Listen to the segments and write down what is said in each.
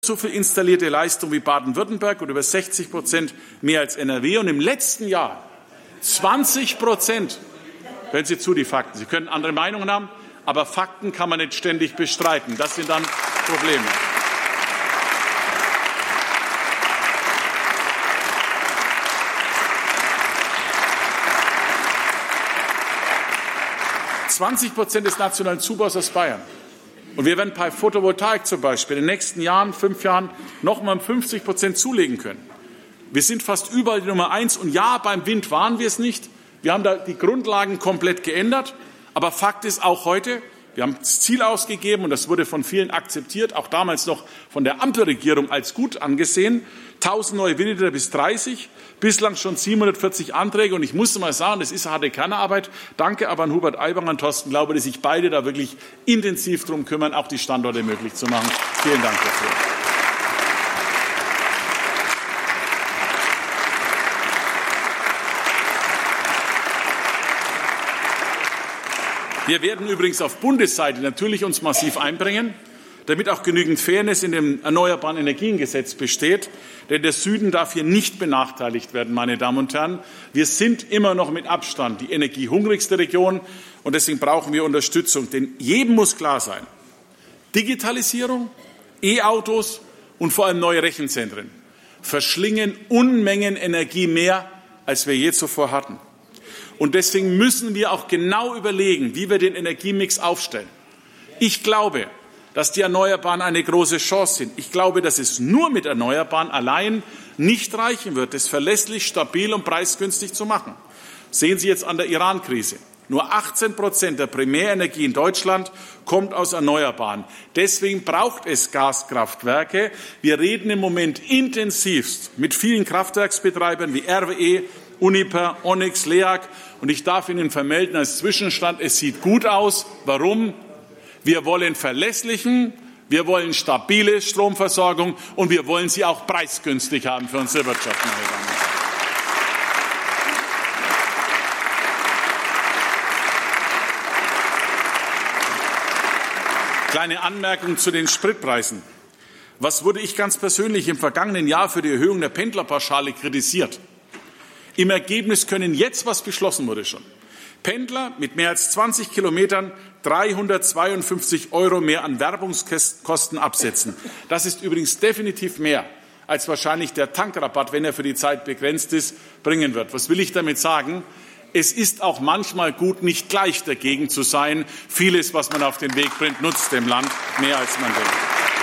so viel installierte Leistung wie Baden-Württemberg und über 60% mehr als NRW. Und im letzten Jahr 20%. Hören Sie zu, die Fakten. Sie können andere Meinungen haben, aber Fakten kann man nicht ständig bestreiten. Das sind dann Probleme. %20 des nationalen Zubaus aus Bayern. Und wir werden bei Photovoltaik zum Beispiel in den nächsten Jahren, 5 Jahren, noch einmal um 50% zulegen können. Wir sind fast überall die Nummer 1. Und ja, beim Wind waren wir es nicht. Wir haben da die Grundlagen komplett geändert. Aber Fakt ist auch heute, wir haben das Ziel ausgegeben, und das wurde von vielen akzeptiert, auch damals noch von der Ampelregierung als gut angesehen, 1000 neue Windräder bis 30, bislang schon 740 Anträge. Und ich musste mal sagen, das ist harte Kernarbeit. Danke aber an Hubert Aiwanger und Thorsten Glaube, die sich beide da wirklich intensiv darum kümmern, auch die Standorte möglich zu machen. Vielen Dank dafür. Wir werden übrigens auf Bundesseite natürlich uns massiv einbringen, damit auch genügend Fairness in dem Erneuerbaren Energiengesetz besteht. Denn der Süden darf hier nicht benachteiligt werden, meine Damen und Herren. Wir sind immer noch mit Abstand die energiehungrigste Region, und deswegen brauchen wir Unterstützung. Denn jedem muss klar sein, Digitalisierung, E-Autos und vor allem neue Rechenzentren verschlingen Unmengen Energie mehr, als wir je zuvor hatten. Und deswegen müssen wir auch genau überlegen, wie wir den Energiemix aufstellen. Ich glaube, dass die Erneuerbaren eine große Chance sind. Ich glaube, dass es nur mit Erneuerbaren allein nicht reichen wird, das verlässlich, stabil und preisgünstig zu machen. Sehen Sie jetzt an der Iran-Krise. Nur 18% der Primärenergie in Deutschland kommt aus Erneuerbaren. Deswegen braucht es Gaskraftwerke. Wir reden im Moment intensivst mit vielen Kraftwerksbetreibern wie RWE, Uniper, Onyx, LEAG. Und ich darf Ihnen vermelden als Zwischenstand, es sieht gut aus. Warum? Wir wollen verlässlichen, wir wollen stabile Stromversorgung, und wir wollen sie auch preisgünstig haben für unsere Wirtschaft, meine Damen und Herren. Kleine Anmerkung zu den Spritpreisen. Was wurde ich ganz persönlich im vergangenen Jahr für die Erhöhung der Pendlerpauschale kritisiert? Im Ergebnis können jetzt, was beschlossen wurde schon, Pendler mit mehr als 20 Kilometern 352 € mehr an Werbungskosten absetzen. Das ist übrigens definitiv mehr, als wahrscheinlich der Tankrabatt, wenn er für die Zeit begrenzt ist, bringen wird. Was will ich damit sagen? Es ist auch manchmal gut, nicht gleich dagegen zu sein. Vieles, was man auf den Weg bringt, nutzt dem Land mehr, als man denkt.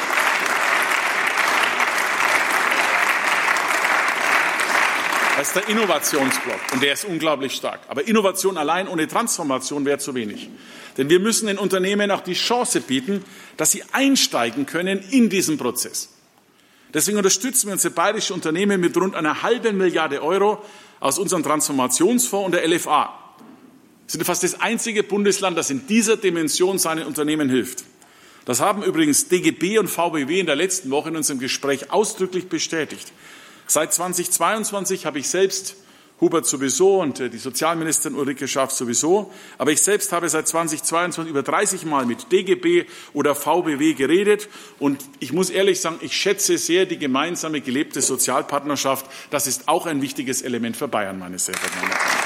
Das ist der Innovationsblock, und der ist unglaublich stark. Aber Innovation allein ohne Transformation wäre zu wenig. Denn wir müssen den Unternehmen auch die Chance bieten, dass sie einsteigen können in diesen Prozess. Deswegen unterstützen wir unsere bayerische Unternehmen mit rund einer halben Milliarde € aus unserem Transformationsfonds und der LFA. Wir sind fast das einzige Bundesland, das in dieser Dimension seinen Unternehmen hilft. Das haben übrigens DGB und VBW in der letzten Woche in unserem Gespräch ausdrücklich bestätigt. Seit 2022 habe ich selbst, Hubert sowieso und die Sozialministerin Ulrike Schaaf sowieso, aber ich selbst habe seit 2022 über 30 Mal mit DGB oder VBW geredet, und ich muss ehrlich sagen, ich schätze sehr die gemeinsame gelebte Sozialpartnerschaft. Das ist auch ein wichtiges Element für Bayern, meine sehr verehrten Damen und Herren.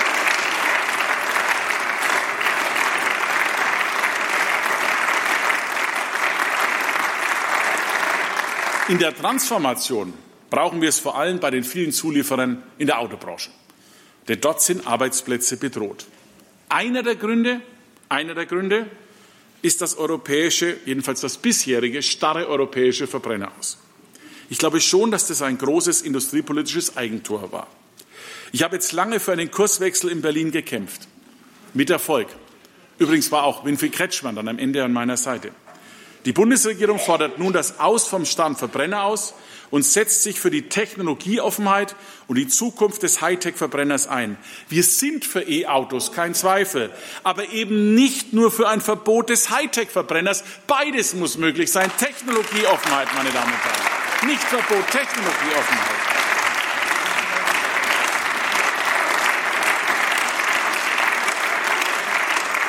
In der Transformation brauchen wir es vor allem bei den vielen Zulieferern in der Autobranche. Denn dort sind Arbeitsplätze bedroht. Einer der Gründe ist das europäische, jedenfalls das bisherige, starre europäische Verbrennerhaus. Ich glaube schon, dass das ein großes industriepolitisches Eigentor war. Ich habe jetzt lange für einen Kurswechsel in Berlin gekämpft. Mit Erfolg. Übrigens war auch Winfried Kretschmann dann am Ende an meiner Seite. Die Bundesregierung fordert nun das Aus vom starren Verbrenner aus und setzt sich für die Technologieoffenheit und die Zukunft des Hightech-Verbrenners ein. Wir sind für E-Autos, kein Zweifel, aber eben nicht nur für ein Verbot des Hightech-Verbrenners. Beides muss möglich sein. Technologieoffenheit, meine Damen und Herren. Nicht Verbot, Technologieoffenheit.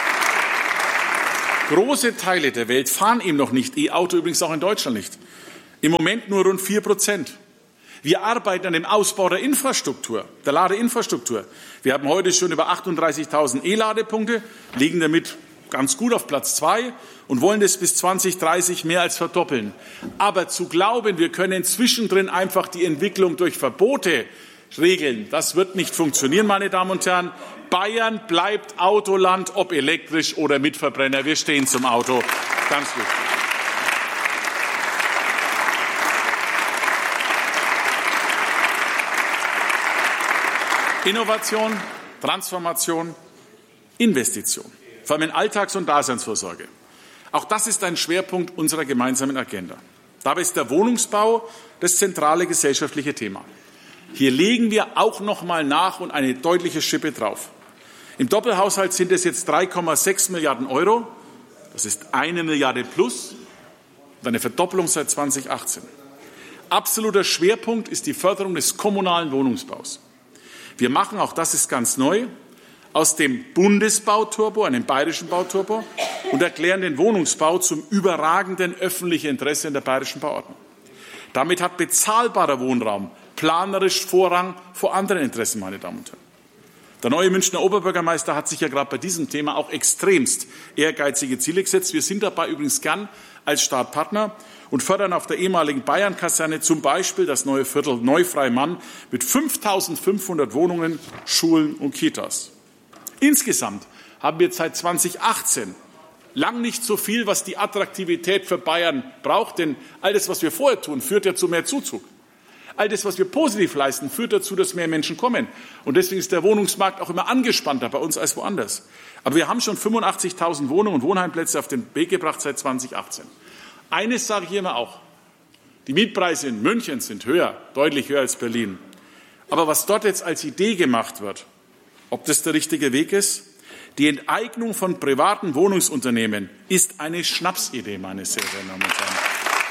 Große Teile der Welt fahren eben noch nicht E-Auto, übrigens auch in Deutschland nicht. Im Moment nur rund 4%. Wir arbeiten an dem Ausbau der Infrastruktur, der Ladeinfrastruktur. Wir haben heute schon über 38.000 E-Ladepunkte, liegen damit ganz gut auf Platz 2 und wollen das bis 2030 mehr als verdoppeln. Aber zu glauben, wir können zwischendrin einfach die Entwicklung durch Verbote regeln, das wird nicht funktionieren, meine Damen und Herren. Bayern bleibt Autoland, ob elektrisch oder mit Verbrenner. Wir stehen zum Auto. Ganz wichtig. Innovation, Transformation, Investition, vor allem in Alltags- und Daseinsvorsorge. Auch das ist ein Schwerpunkt unserer gemeinsamen Agenda. Dabei ist der Wohnungsbau das zentrale gesellschaftliche Thema. Hier legen wir auch noch mal nach und eine deutliche Schippe drauf. Im Doppelhaushalt sind es jetzt 3,6 Milliarden Euro. Das ist 1 Milliarde plus und eine Verdoppelung seit 2018. Absoluter Schwerpunkt ist die Förderung des kommunalen Wohnungsbaus. Wir machen, auch das ist ganz neu, aus dem Bundesbauturbo einen bayerischen Bauturbo und erklären den Wohnungsbau zum überragenden öffentlichen Interesse in der bayerischen Bauordnung. Damit hat bezahlbarer Wohnraum planerisch Vorrang vor anderen Interessen, meine Damen und Herren. Der neue Münchner Oberbürgermeister hat sich ja gerade bei diesem Thema auch extremst ehrgeizige Ziele gesetzt. Wir sind dabei übrigens gern als Startpartner und fördern auf der ehemaligen Bayern-Kaserne zum Beispiel das neue Viertel Neufreimann mit 5.500 Wohnungen, Schulen und Kitas. Insgesamt haben wir seit 2018 lang nicht so viel, was die Attraktivität für Bayern braucht, denn all das, was wir vorher tun, führt ja zu mehr Zuzug. All das, was wir positiv leisten, führt dazu, dass mehr Menschen kommen. Und deswegen ist der Wohnungsmarkt auch immer angespannter bei uns als woanders. Aber wir haben schon 85.000 Wohnungen und Wohnheimplätze auf den Weg gebracht seit 2018. Eines sage ich immer auch. Die Mietpreise in München sind höher, deutlich höher als Berlin. Aber was dort jetzt als Idee gemacht wird, ob das der richtige Weg ist? Die Enteignung von privaten Wohnungsunternehmen ist eine Schnapsidee, meine sehr verehrten Damen und Herren.